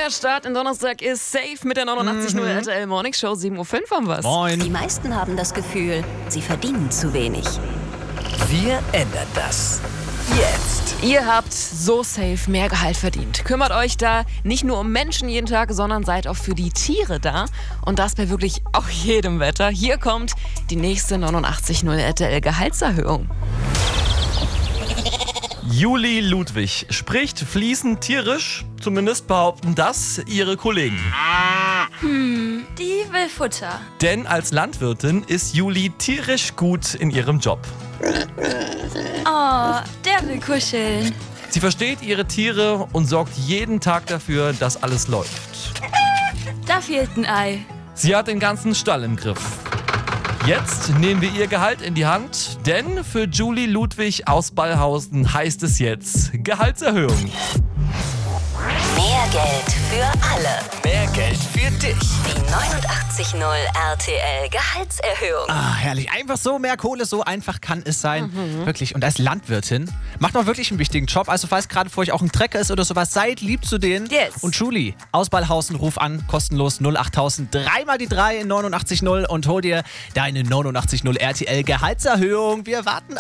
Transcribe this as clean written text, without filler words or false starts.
Neuer Start in Donnerstag ist safe mit der 89.0 RTL Morning Show. 7.05 Uhr haben wir's. Moin. Die meisten haben das Gefühl, sie verdienen zu wenig. Wir ändern das. Jetzt. Ihr habt so safe mehr Gehalt verdient. Kümmert euch da nicht nur um Menschen jeden Tag, sondern seid auch für die Tiere da. Und das bei wirklich auch jedem Wetter. Hier kommt die nächste 89.0 RTL Gehaltserhöhung. Julie Ludwig spricht fließend tierisch, zumindest behaupten das ihre Kollegen. Die will Futter. Denn als Landwirtin ist Julie tierisch gut in ihrem Job. Oh, der will kuscheln. Sie versteht ihre Tiere und sorgt jeden Tag dafür, dass alles läuft. Da fehlt ein Ei. Sie hat den ganzen Stall im Griff. Jetzt nehmen wir ihr Gehalt in die Hand, denn für Julie Ludwig aus Ballhausen heißt es jetzt Gehaltserhöhung. Mehr Geld für alle. Mehr Geld für dich. Die 89.0 RTL Gehaltserhöhung. Ah, herrlich. Einfach so mehr Kohle, so einfach kann es sein. Wirklich. Und als Landwirtin macht man wirklich einen wichtigen Job. Also falls gerade vor euch auch ein Trecker ist oder sowas, seid lieb zu denen. Yes. Und Julie aus Ballhausen, ruf an, kostenlos 08000 3 mal die 3 in 89.0 und hol dir deine 89.0 RTL Gehaltserhöhung. Wir warten